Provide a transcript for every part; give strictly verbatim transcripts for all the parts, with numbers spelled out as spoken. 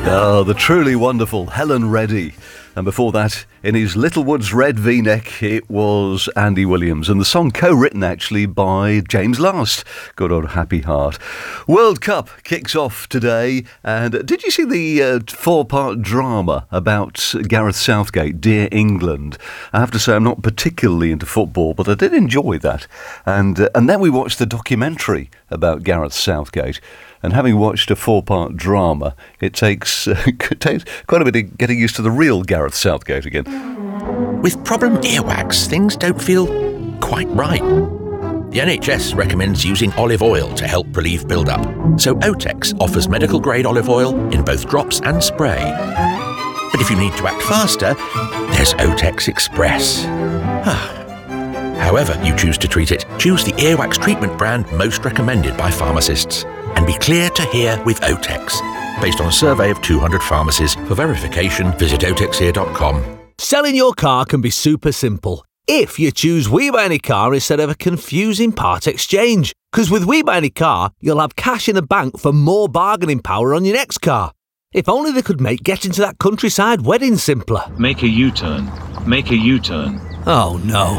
Oh, the truly wonderful Helen Reddy. And before that, in his Littlewoods red V-neck, it was Andy Williams. And the song co-written, actually, by James Last. Good old Happy Heart. World Cup kicks off today. And did you see the uh, four-part drama about Gareth Southgate, Dear England? I have to say, I'm not particularly into football, but I did enjoy that. And, uh, and then we watched the documentary about Gareth Southgate. And having watched a four-part drama, it takes, uh, it takes quite a bit of getting used to the real Gareth Southgate again. With problem earwax, things don't feel quite right. The N H S recommends using olive oil to help relieve build-up. So Otex offers medical-grade olive oil in both drops and spray. But if you need to act faster, there's Otex Express. However you choose to treat it, choose the earwax treatment brand most recommended by pharmacists. And be clear to hear with Otex. Based on a survey of two hundred pharmacies. For verification, visit otex ear dot com. Selling your car can be super simple if you choose We Buy Any Car instead of a confusing part exchange. Because with We Buy Any Car, you'll have cash in the bank for more bargaining power on your next car. If only they could make getting to that countryside wedding simpler. Make a U-turn. Make a U-turn. Oh no.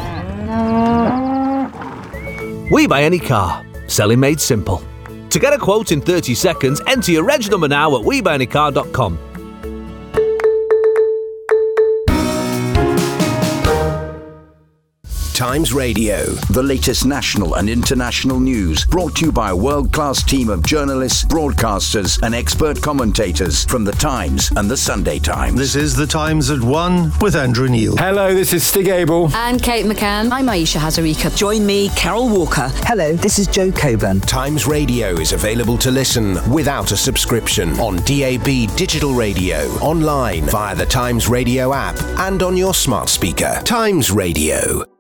We Buy Any Car. Selling made simple. To get a quote in thirty seconds, enter your reg number now at we buy any car dot com. Times Radio, the latest national and international news, brought to you by a world-class team of journalists, broadcasters and expert commentators from The Times and The Sunday Times. This is The Times at one with Andrew Neil. Hello, this is Stig Abel. And Kate McCann. I'm Aisha Hazarika. Join me, Carol Walker. Hello, this is Jo Coburn. Times Radio is available to listen without a subscription on D A B digital radio, online via the Times Radio app and on your smart speaker. Times Radio.